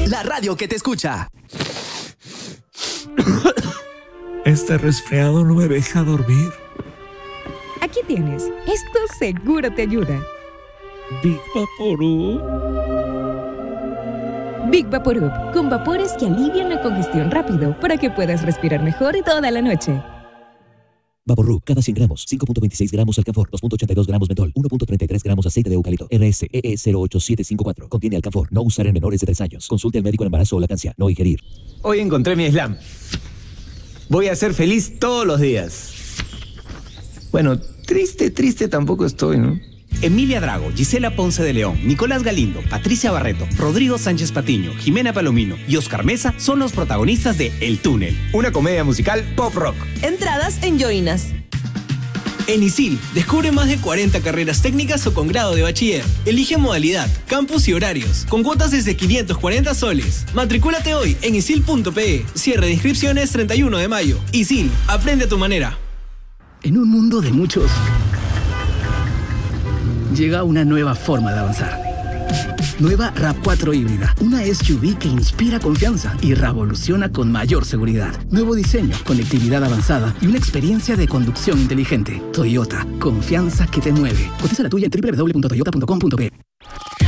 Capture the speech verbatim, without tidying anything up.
la radio que te escucha. Este resfriado no me deja dormir. Aquí tienes. Esto seguro te ayuda. Big Vaporub. Big Vaporub, con vapores que alivian la congestión rápido para que puedas respirar mejor toda la noche. Vaporub, cada cien gramos, cinco punto veintiséis gramos alcanfor, dos punto ochenta y dos gramos mentol, uno punto treinta y tres gramos aceite de eucalipto. R S E E cero ocho siete cinco cuatro. Contiene alcanfor. No usar en menores de tres años. Consulte al médico en embarazo o lactancia. No ingerir. Hoy encontré mi slam. Voy a ser feliz todos los días. Bueno, triste, triste tampoco estoy, ¿no? Emilia Drago, Gisela Ponce de León, Nicolás Galindo, Patricia Barreto, Rodrigo Sánchez Patiño, Jimena Palomino y Oscar Mesa son los protagonistas de El Túnel, una comedia musical pop rock. Entradas en Joinas. En ISIL, descubre más de cuarenta carreras técnicas o con grado de bachiller. Elige modalidad, campus y horarios, con cuotas desde quinientos cuarenta soles. Matricúlate hoy en isil punto pe. Cierre de inscripciones treinta y uno de mayo. ISIL, aprende a tu manera. En un mundo de muchos, llega una nueva forma de avanzar. Nueva RAV cuatro híbrida, una S U V que inspira confianza y revoluciona con mayor seguridad. Nuevo diseño, conectividad avanzada y una experiencia de conducción inteligente. Toyota, confianza que te mueve. Cotiza la tuya en doble u doble u doble u punto toyota punto com punto pe.